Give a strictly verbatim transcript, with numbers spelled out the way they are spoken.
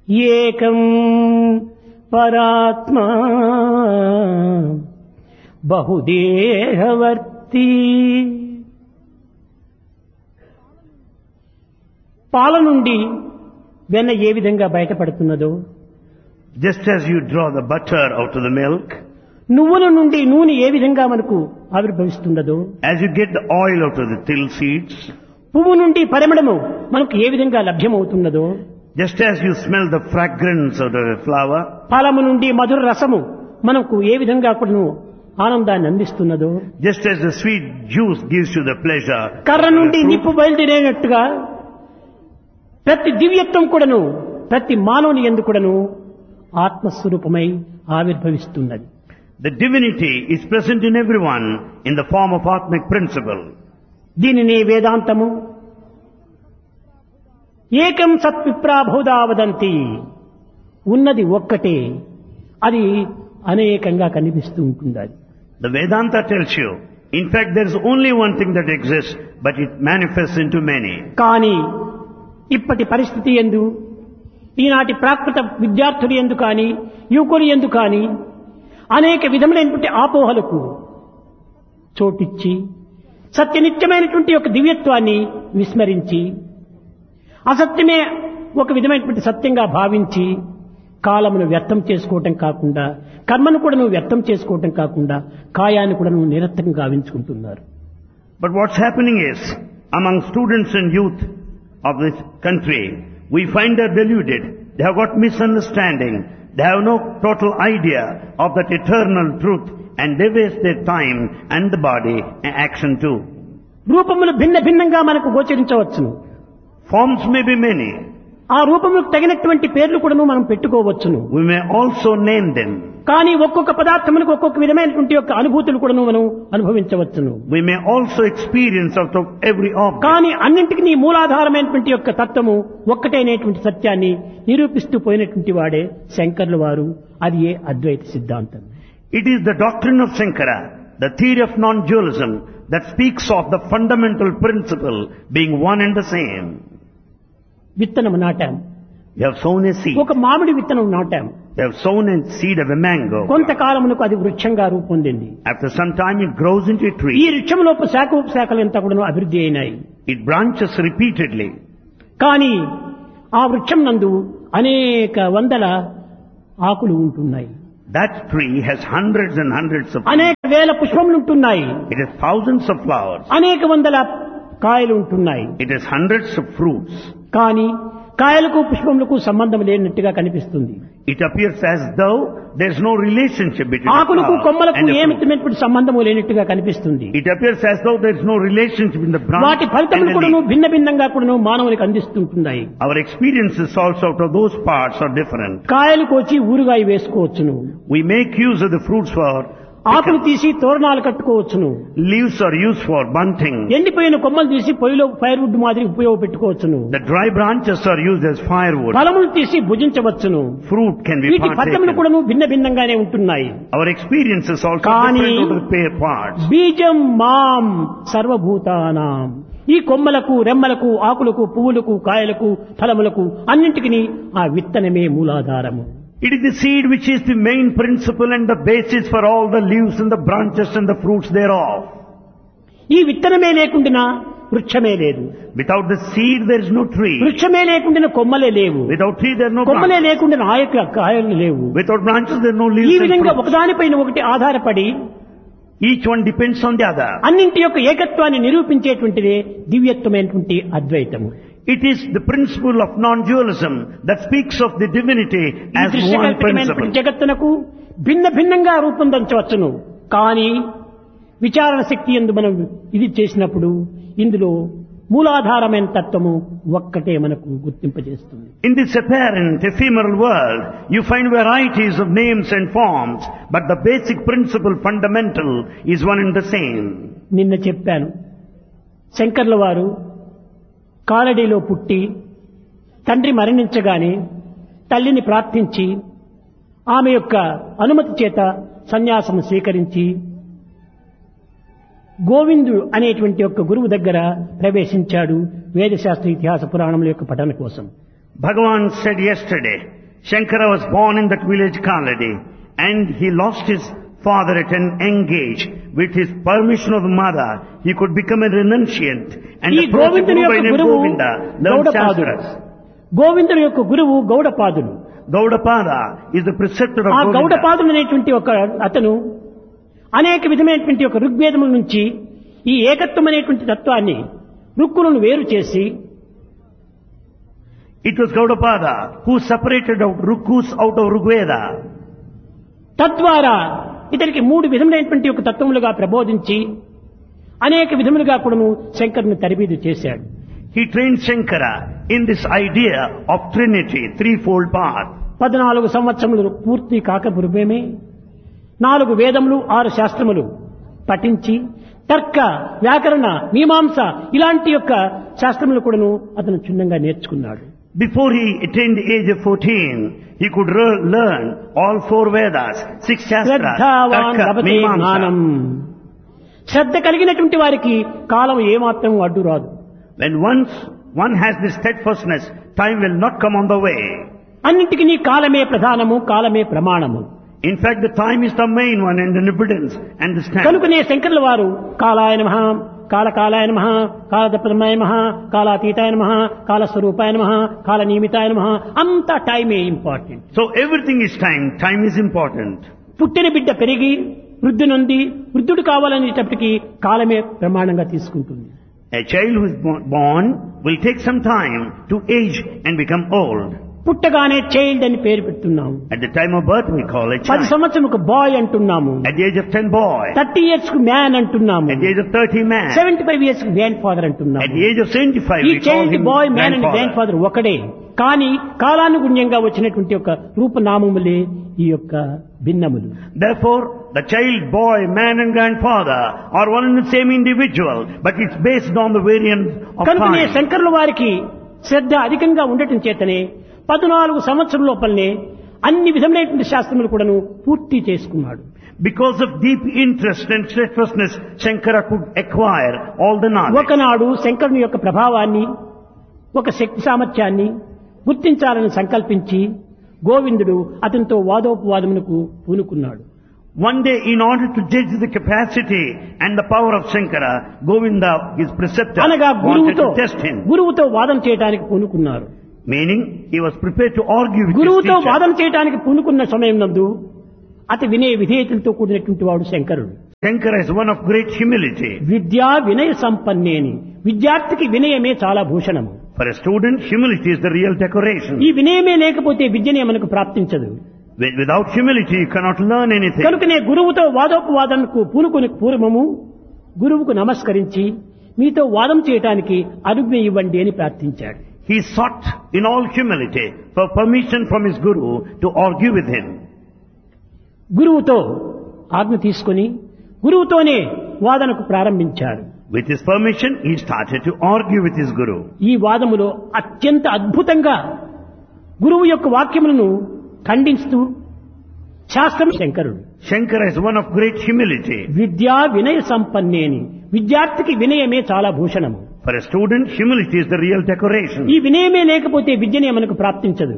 ఏకం పరాత్మా బహుదేహవర్తి. పాల నుండి వెన్న ఏ విధంగా బయటపడుతున్నదో, just as you draw the butter out of the milk, నువ్వుల నుండి నూనె ఏ విధంగా మనకు ఆవిర్భవిస్తున్నదో, as you get the oil out of the till seeds, పువ్వు నుండి పరిమళము మనకు ఏ విధంగా లభ్యమవుతున్నదో, just as you smell the fragrance out of a flower, ఫలము నుండి మధుర రసము మనకు ఏ విధంగా కూడాను ఆనందాన్ని అందిస్తున్నదో, just as the sweet juice gives you the pleasure, కర్ర నుండి నిప్పు బయలుదేరేనట్టుగా ప్రతి దివ్యత్వం కూడాను ప్రతి మానవుని యందు కూడాను ఆత్మస్వరూపమై ఆవిర్భవిస్తున్నది. the divinity is present in everyone in the form of Atmic principle. దీనిని వేదాంతము ఏకం సత్ విప్రాబోధా వదంతి, ఉన్నది ఒక్కటే, అది అనేకంగా కనిపిస్తూ ఉంటుంది. The Vedanta tells you, in fact there is only one thing that exists, but it manifests into many. కానీ ఇప్పటి పరిస్థితి యందు, ఈనాటి ప్రాకృత విద్యార్థులు యందు కానీ యువకులు యందు కానీ అనేక విధములైనటువంటి ఆపోహలకు చోటిచ్చి సత్యనిత్యమైనటువంటి ఒక దివ్యత్వాన్ని విస్మరించి అసత్యమే ఒక విధమైనటువంటి సత్యంగా భావించి కాలమును వ్యర్థం చేసుకోవటం కాకుండా, కర్మను కూడా నువ్వు వ్యర్థం చేసుకోవటం కాకుండా కాయాన్ని కూడా నువ్వు నిరర్థకం గావించుకుంటున్నారు. But what's happening is, among students and youth of this country, we find they're deluded. They have got misunderstanding. They have no total idea of that eternal truth, and they waste their time and the body and action too. రూపములు భిన్న భిన్నంగా మనకు గోచరించవచ్చును. Forms may be many. ఆ రూపములకు తగినటువంటి పేర్లు కూడా మనం పెట్టుకోవచ్చును. We may also name them. కానీ ఒక్కొక్క పదార్థములకు ఒక్కొక్క విధమైనటువంటి యొక్క అనుభూతులు కూడా మనం అనుభవించవచ్చును. We may also experience out of every object. కానీ అన్నింటికి నీ మూలాధారమైనటువంటి యొక్క తత్వము ఒక్కటైనటువంటి సత్యాన్ని నిరూపిస్తూ పోయినటువంటి వాడే శంకర్ల వారు. అది ఏ అద్వైత సిద్ధాంతం. It is the doctrine of Shankara, the theory of non-dualism, that speaks of the fundamental principle being one and the same. విత్తనము నాటాం. You have sown a seed. ఒక మామిడి విత్తనం నాటాం. You have sown a seed of a mango. కొంతకాలమునకు అది వృక్షంగా రూపొందింది. After some time it grows into a ఈ tree. వృక్షంలోపు శాఖ ఉపశాఖలు ఎంత కూడా అభివృద్ధి అయినాయి. It branches repeatedly. కానీ ఆ వృక్షం నందు అనేక వందల ఆకులు ఉంటున్నాయి. That tree has hundreds and hundreds of అనేక వేల పుష్పములు ఉంటున్నాయి. It has thousands of flowers. అనేక వందల కాయలు ఉంటున్నాయి. It has hundreds of fruits. కానీ కాయలకు పుష్పములకు సంబంధం లేనట్టుగా కనిపిస్తుంది. It appears as though there is no relationship between the ఆకులకు flower కొమ్మలకు and the fruit. ఏమిటటువంటి సంబంధము లేనట్టుగా కనిపిస్తుంది. It appears as though there is no relationship in the branch వాటి and ఫలితములు the కూడాను leaf. భిన్న భిన్నంగా కూడాను మానవునికి అందిస్తుంటున్నాయి. Our experiences also out of those parts are different. కాయలు కోచి ఊరుగాయ వేసుకోవచ్చును. We make use of the fruits for ఆకులు తీసి తోరణాలు కట్టుకోవచ్చును. leaves are used for bunting. ఎండిపోయిన కొమ్మలు తీసి పొయ్యిలో ఫైర్వుడ్ మాదిరి ఉపయోగపెట్టుకోవచ్చును. The dry branches are used as firewood. ఫలములు తీసి భుజించవచ్చును. Fruit can be వీటి ఫలితములు partaken. కూడాను భిన్న భిన్నంగానే ఉంటున్నాయి. Our experiences also కానీ different out of the pair parts. బీజం మాం సర్వభూతానాం, ఈ కొమ్మలకు రెమ్మలకు ఆకులకు పువ్వులకు కాయలకు ఫలములకు అన్నింటికి ఆ విత్తనమే మూలాధారము. It is the seed which is the main principle and the basis for all the leaves and the branches and the fruits thereof. ఈ విత్తనమే లేకుండా వృక్షమే లేదు. Without the seed there is no tree. వృక్షమే లేకుండా కొమ్మలే లేవు. Without tree there are no కొమ్మలే branches. లేకుండా ఆయక కాయలు లేవు. Without branches there are no ఈ leaves and విధంగా fruits. ఒకదానిపైన ఒకటి ఆధారపడి Each one depends on the other. అన్నింటి యొక్క ఏకత్వాన్ని నిరూపించేటువంటిదే దివ్యత్వమైనటువంటి అద్వైతము. It is the principle of non-dualism that speaks of the divinity ఈ as one దృశ్యకల్పితమైనటువంటి principle. జగత్తునకు భిన్న భిన్నంగా రూపొందించవచ్చును. కానీ విచారణ శక్తి యందు మనం ఇది చేసినప్పుడు ఇందులో మూలాధారమైన తత్వము ఒక్కటే మనకు గుర్తింపజేస్తుంది. In this apparent ephemeral world, you find varieties of names and forms, but the basic principle fundamental is one and the same. నిన్న చెప్పాను, శంకర్ల వారు కాలడీలో పుట్టి తండ్రి మరణించగానే తల్లిని ప్రార్థించి ఆమె యొక్క అనుమతి చేత సన్యాసం స్వీకరించి గోవిందు అనేటువంటి యొక్క గురువు దగ్గర ప్రవేశించాడు వేదశాస్త్ర ఇతిహాస పురాణముల యొక్క పఠన కోసం. Bhagavan said yesterday Shankara was born in that village Kaladi, and he lost his father at an young age. With his permission of the mother, he could become a renunciant and ఈ approach a గోవిందుని guru by యొక్క name గురువు Govinda, learn గౌడపాదుడు. Shastras. గోవిందుని యొక్క గురువు గౌడపాదుడు. Gaudapada is the preceptor of ఆ Govinda. గౌడపాదుడు అనేటువంటి ఒక అతను అనేక విధమైనటువంటి ఒక ఋగ్వేదముల నుంచి ఈ ఏకత్వం అనేటువంటి తత్వాన్ని రుక్కులను వేరు చేసి It was Gaudapada who separated out Rukus out of Rigveda. తద్వారా ఇతనికి మూడు విధములైనటువంటి ఒక తత్వములుగా ప్రబోధించి అనేక విధములుగా కూడాను శంకరుని తరబీదు చేశాడు. He trained Shankara in this idea of Trinity, threefold path. పద్నాలుగు సంవత్సరములు పూర్తి కాకపురమే నాలుగు వేదములు ఆరు శాస్త్రములు పఠించి తర్క వ్యాకరణ మీమాంస ఇలాంటి యొక్క శాస్త్రములు కూడాను అతను క్షుణ్ణంగా నేర్చుకున్నాడు. Before he attained the age of fourteen, he could re- learn all four Vedas, six Shastras, శ్రద్ధావాన్ Tarka, లభతే జ్ఞానం. Mimamsa. శ్రద్ధ కలిగినటువంటి వారికి కాలం ఏమాత్రం అడ్డు రాదు. When once one has this steadfastness, time will not come on the way. అన్నింటికి కాలమే ప్రధానము, కాలమే ప్రమాణము. In fact, the time is the main one and the evidence and the standard. కనుకనే శంకరుల వారు కాలాయ నమః, కాలకాలాయ నమః, కాలదప్రమాయ నమః, కాలాతీతాయ నమః, కాలస్వరూపాయ నమః, కాలనియమితాయ నమః, అంతా టైమే important. So everything is time. Time is important. పుట్టిన బిడ్డ పెరిగి వృద్ధి నొంది వృద్ధుడు కావాలనేటప్పటికీ కాలమే ప్రమాణంగా తీసుకుంటుంది. A child who is bo- born will take some time to age and become old. పుట్టగానే చైల్డ్ అని పేరు పెడుతున్నాము. At the time of birth we call a పది child. సంవత్సరంకు బాయ్ అంటున్నాము. At the age of ten, boy. Thirty years కు man అంటున్నాము. At the age of thirty, man. Seventy five years కు గ్రాండ్ ఫాదర్ At అంటున్నాము. the age of seventy-five, ఈ we call child him bye man and grand grandfather. Father ఒకడే. కానీ కాలానుగుణ్యంగా వచ్చినటువంటి ఒక రూపనామములే ఈ యొక్క భిన్నములు. Therefore, the child, boy, man and grandfather are one and the same individual, but it's based on the variance of కనుకనే time. శంకరుల వారికి శ్రద్ధ అధికంగా ఉండటం చేతనే పద్నాలుగు సంవత్సరం లోపలనే అన్ని విధములైనటువంటి శాస్త్రములు కూడాను పూర్తి చేసుకున్నాడు. Because of deep interest and steadfastness, Shankara could acquire all the knowledge. ఒకనాడు శంకరుని యొక్క ప్రభావాన్ని ఒక శక్తి సామర్థ్యాన్ని గుర్తించాలని సంకల్పించి గోవిందుడు అతనితో వాదోపవాదమునకు పూనుకున్నాడు. One day, in order to judge the capacity and the power of Shankara, Govinda, his preceptor, అనగా wanted గురువుతో to test him. గురువుతో వాదన చేయడానికి పూనుకున్నారు. Meaning, he was prepared to argue with his గురువుతో teacher. వాదన చేయడానికి పూనుకున్న సమయం నందు అతి వినయ విధేయతలతో కూడినటువంటి వాడు శంకరుడు. Shankara is one of great humility. విద్యా వినయ సంపన్నేని విద్యార్థికి వినయమే చాలా భూషణము. For a student, humility is the real decoration. ఈ వినయమే లేకపోతే విద్యనే మనకు ప్రాప్తించదు. Wi- Without humility, you cannot learn anything. కనుకనే గురువుతో వాదోపవాదనకు పూనుకొని పూర్వము గురువుకు నమస్కరించి మీతో వాదం చేయటానికి అనుజ్ఞ ఇవ్వండి అని ప్రార్థించాడు. He sought in all humility for permission from his guru to argue with him. గురువుతో ఆజ్ఞ తీసుకొని గురువుతోనే వాదనకు ప్రారంభించాడు. With his permission, he started to argue with his guru. ఈ వాదములో అత్యంత అద్భుతంగా గురువు యొక్క వాక్యములను ఖండిస్తూ శాస్త్రం శంకరుడు. Shankara is one of great humility. విద్యా వినయ సంపన్నేని విద్యార్థికి వినయమే చాలా భూషణము. For a student, humility is the real decoration. ఈ వినయమే లేకపోతే విద్యనే మనకు ప్రాప్తించదు.